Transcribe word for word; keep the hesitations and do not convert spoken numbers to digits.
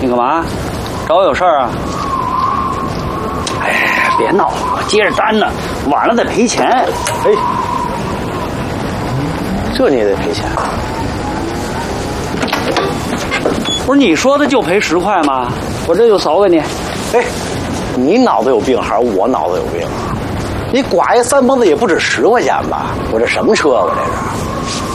你干嘛？找我有事儿啊？哎，别闹了，我接着单呢，晚了得赔钱。 哎，这你也得赔钱？ 不是你说的就赔十块吗？我这就扫给你。 哎，你脑子有病还是我脑子有病啊？你剐一三蹦子也不止十块钱吧？我这什么车？我这是。